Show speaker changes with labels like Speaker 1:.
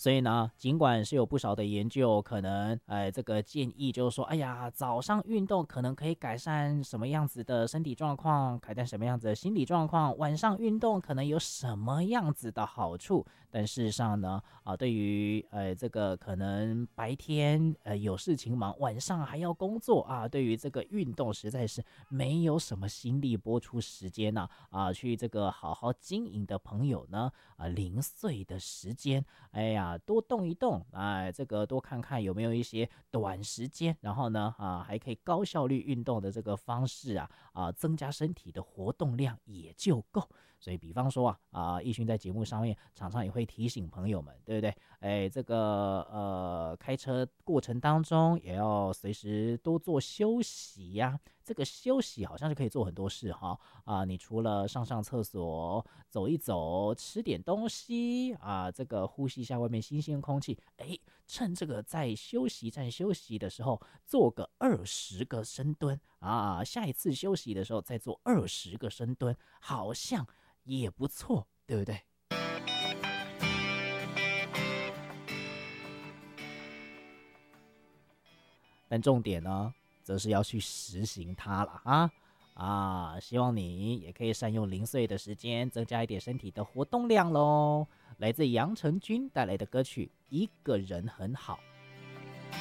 Speaker 1: 所以呢，尽管是有不少的研究，可能这个建议就是说，哎呀，早上运动可能可以改善什么样子的身体状况，改善什么样子的心理状况，晚上运动可能有什么样子的好处，但事实上呢，对于这个可能白天有事情忙，晚上还要工作啊，对于这个运动实在是没有什么心力播出时间呢去这个好好经营的朋友呢，零碎的时间。哎呀，多动一动，这个多看看有没有一些短时间，然后呢，还可以高效率运动的这个方式增加身体的活动量也就够。所以，比方说奕迅在节目上面常常也会提醒朋友们，对不对？这个开车过程当中也要随时多做休息呀。这个休息好像就可以做很多事哈你除了上厕所、走一走、吃点东西这个呼吸一下外面新鲜空气，趁这个在休息站休息的时候做个20个深蹲下一次休息的时候再做20个深蹲，好像也不错，对不对？但重点呢，则是要去实行它了希望你也可以善用零碎的时间，增加一点身体的活动量喽。来自杨成军带来的歌曲《一个人很好》。